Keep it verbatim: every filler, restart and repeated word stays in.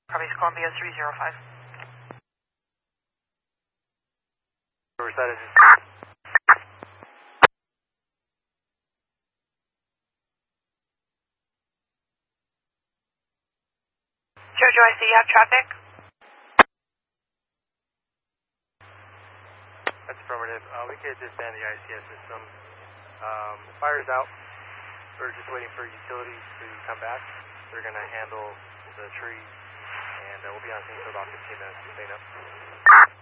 Copy, Columbia three zero five. Riverside is Jojo, I see you have traffic. That's affirmative. Uh, we could disband the I C S system. Um, the fire's out. We're just waiting for utilities to come back. They're going to handle the tree, and uh, we'll be on scene for about fifteen minutes to clean up.